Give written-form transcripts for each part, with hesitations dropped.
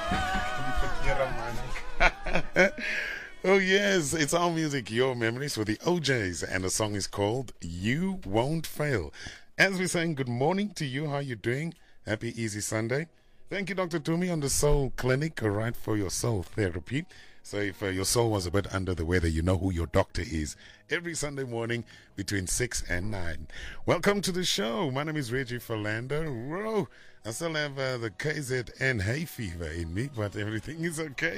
Oh yes, it's our music, your memories with the OJs, and the song is called You Won't Fail. As we're saying good morning to you, how you doing? Happy easy Sunday. Thank you, Dr. Tumi, on the Soul Clinic, right, for your soul therapy. So if your soul was a bit under the weather, you know who your doctor is. Every Sunday morning between 6 and 9. Welcome to the show. My name is Reggie Philander. Whoa, I still have the KZN hay fever in me, but everything is okay.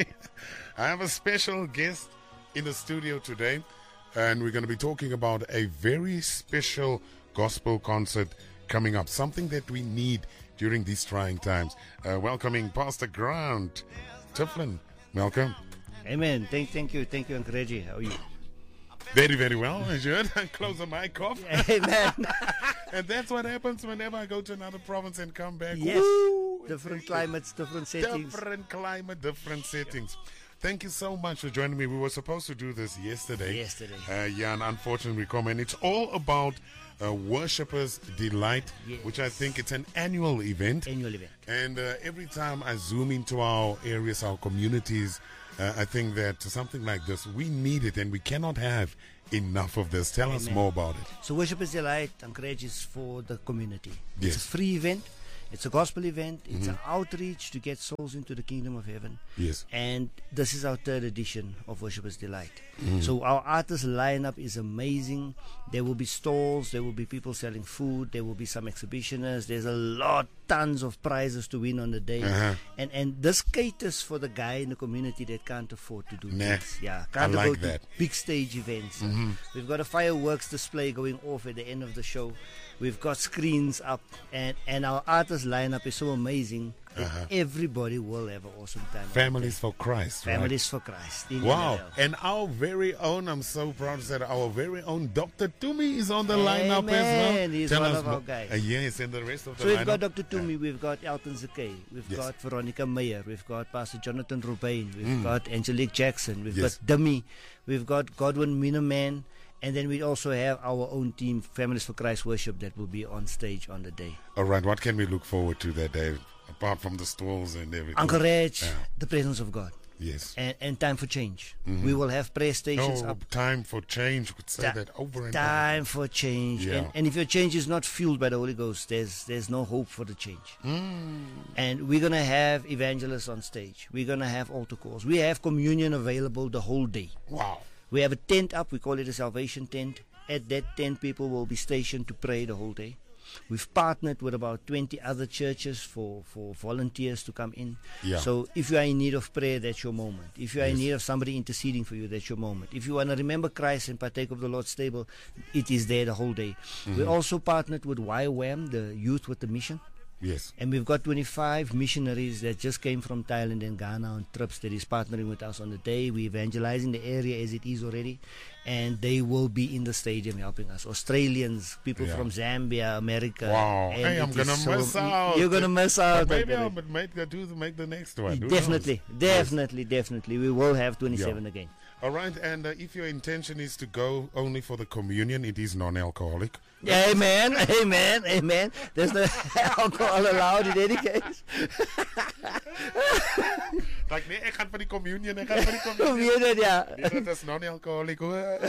I have a special guest in the studio today, and we're going to be talking about a very special gospel concert coming up, something that we need during these trying times. Welcoming Pastor Grant Tiflin. Welcome. Amen. Thank you, Uncle Reggie. How are you? Very, very well. I should close the mic off. Amen. And that's what happens whenever I go to another province and come back. Yes. Woo! Different climates, different settings. Different climate, different settings. Thank you so much for joining me. We were supposed to do this yesterday. And unfortunately we come, and it's all about Worshipers Delight, yes, which I think it's an annual event. And every time I zoom into our areas, our communities, I think that something like this, we need it, and we cannot have enough of this. Tell us more about it. So Worshipers Delight, Anchorage, is for the community. Yes. It's a free event. It's a gospel event. It's an outreach to get souls into the kingdom of heaven. Yes. And this is our third edition of Worshipers Delight. So our artist lineup is amazing. There will be stalls. There will be people selling food. There will be some exhibitioners. There's a lot, tons of prizes to win on the day. And this caters for the guy in the community that can't afford to do things. Yeah, can't I like afford that. Big stage events. We've got a fireworks display going off at the end of the show. We've got screens up, and our artist lineup is so amazing that everybody will have an awesome time. Families for Christ. Families for Christ. Wow. And our very own, I'm so proud to say that our very own Dr. Tumi is on the lineup as well. He's one of our guys. Yes, and the rest of the lineup. So we've got Dr. Tumi, we've got Elton Zakay, we've got Veronica Meyer, we've got Pastor Jonathan Rubain, we've got Angelique Jackson, we've got Dummy, we've got Godwin Minaman. And then we also have our own team, Families for Christ Worship, that will be on stage on the day. All right, what can we look forward to that day, apart from the stalls and everything? Uncle Reg, the presence of God. Yes. And time for change. We will have prayer stations up. Time for change. We could say that over and over. Time for change. Yeah. And if your change is not fueled by the Holy Ghost, there's no hope for the change. And we're going to have evangelists on stage. We're going to have altar calls. We have communion available the whole day. Wow. We have a tent up. We call it a salvation tent. At that tent, people will be stationed to pray the whole day. We've partnered with about 20 other churches for volunteers to come in. Yeah. So if you are in need of prayer, that's your moment. If you are in need of somebody interceding for you, that's your moment. If you want to remember Christ and partake of the Lord's table, it is there the whole day. We also partnered with YWAM, the Youth with the Mission. Yes. And we've got 25 missionaries that just came from Thailand and Ghana on trips that is partnering with us on the day. We're evangelizing the area as it is already. And they will be in the stadium helping us. Australians, people from Zambia, America. Wow. And hey, I'm going to miss out. You're going to miss out. But maybe I'll make the next one. Definitely. We will have 27 again. All right, and if your intention is to go only for the communion, it is non-alcoholic. Amen. There's no alcohol allowed in any case. Like, nee, ek gaan vir die communion, Dit is non-alcoholic.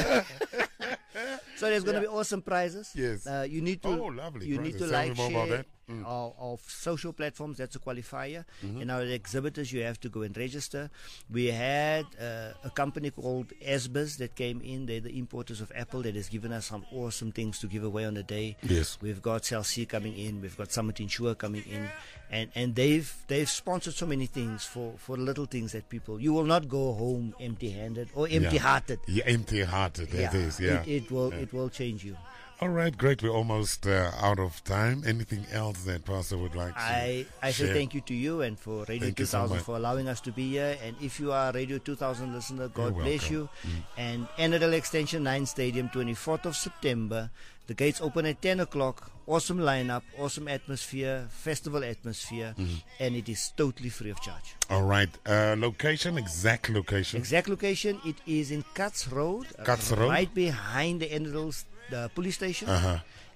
So there's going to be awesome prizes. Yes. You need to, lovely you prizes. need to Tell me like, more about share that. our social platforms. That's a qualifier. And our exhibitors, you have to go and register. We had a company called Esbis that came in. They're the importers of Apple that has given us some awesome things to give away on the day. Yes. We've got Cell C coming in. We've got Summit Insure coming in. And they've sponsored so many things for little things that people, you will not go home empty-handed or empty-hearted. Yeah, empty-hearted. That is. It will change you. All right, great. We're almost out of time. Anything else that Pastor would like to I say thank you to you and for Radio 2000 for allowing us to be here. And if you are a Radio 2000 listener, God bless you. And Annadale Extension 9 Stadium, 24th of September. The gates open at 10 o'clock. Awesome lineup, awesome atmosphere, festival atmosphere, and it is totally free of charge. All right. Exact location. Exact location, it is in Katz Road. Katz Road. Right behind the Annadale police station.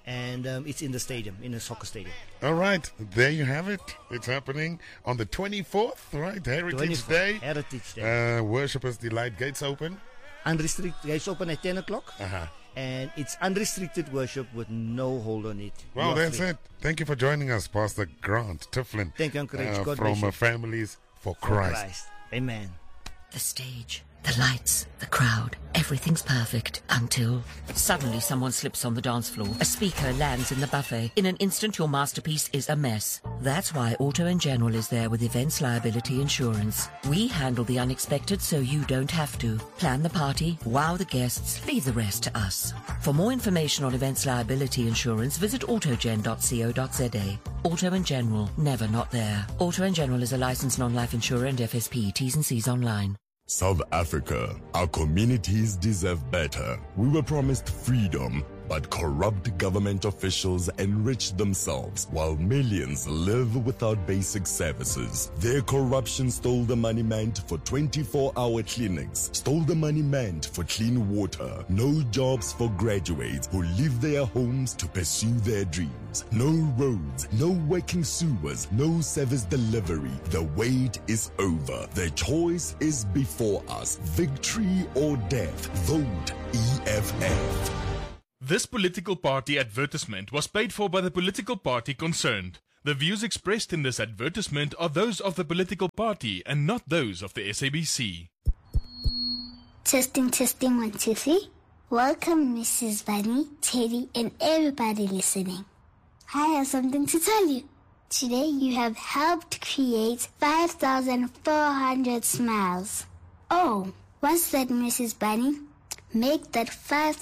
And it's in the stadium, in a soccer stadium. All right, there you have it. It's happening on the 24th, right? Heritage Day. Heritage Day. Worshippers Delight. Gates open? Unrestricted. Gates open at 10 o'clock. Uh-huh. And it's unrestricted worship with no hold on it. Well, that's it. Thank you for joining us, Pastor Grant Tiflin. Thank you, Uncle Rich. God from bless you. Families for Christ. Amen. The stage, the lights, the crowd, everything's perfect until suddenly someone slips on the dance floor. A speaker lands in the buffet. In an instant, your masterpiece is a mess. That's why Auto & General is there with Events Liability Insurance. We handle the unexpected so you don't have to. Plan the party, wow the guests, leave the rest to us. For more information on Events Liability Insurance, visit autogen.co.za. Auto & General, never not there. Auto & General is a licensed non-life insurer and FSP. T's and C's online. South Africa, our communities deserve better. We were promised freedom, but corrupt government officials enrich themselves while millions live without basic services. Their corruption stole the money meant for 24-hour clinics, stole the money meant for clean water, no jobs for graduates who leave their homes to pursue their dreams, no roads, no working sewers, no service delivery. The wait is over. The choice is before us. Victory or death. Vote EFF. This political party advertisement was paid for by the political party concerned. The views expressed in this advertisement are those of the political party and not those of the SABC. Testing, 1, 2, 3. Welcome, Mrs. Bunny, Teddy, and everybody listening. I have something to tell you. Today you have helped create 5,400 smiles. Oh, what's that, Mrs. Bunny? Make that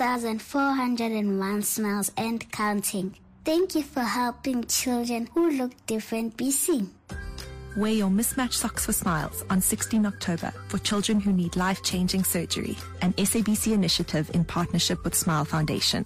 5,401 smiles and counting. Thank you for helping children who look different be seen. Wear your mismatched socks for smiles on 16 October for children who need life-changing surgery, an SABC initiative in partnership with Smile Foundation.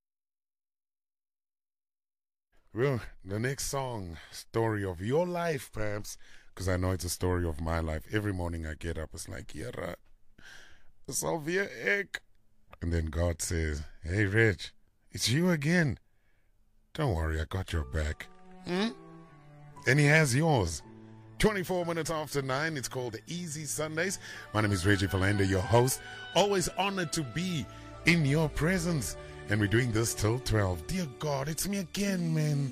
Well, the next song, story of your life, perhaps, because I know it's a story of my life. Every morning I get up, it's like, Yara, Salvia Ek. And then God says, hey, Reg, it's you again. Don't worry, I got your back. And he has yours. 24 minutes after 9, it's called Easy Sundays. My name is Reggie Philander, your host. Always honored to be in your presence. And we're doing this till 12. Dear God, it's me again, man.